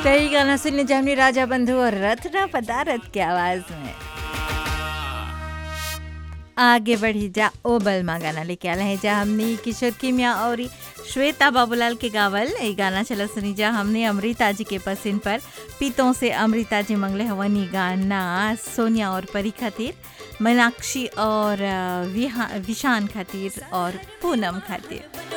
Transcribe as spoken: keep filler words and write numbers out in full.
कई गाना सुनने जामनी राजा बंधु और रत्ना पदारत की आवाज में आगे बढ़ी जा ओ बलमा गाना लेके आला है जा हमने किशोर किमिया और श्वेता बाबूलाल के गावल ये गाना चला सुनी जा हमने अमृता जी के पसंद पर पीतों से अमृता जी मंगले हवनी गाना सोनिया और परी खातिर मीनाक्षी और विहा- विशान खातिर और पूनम खातिर।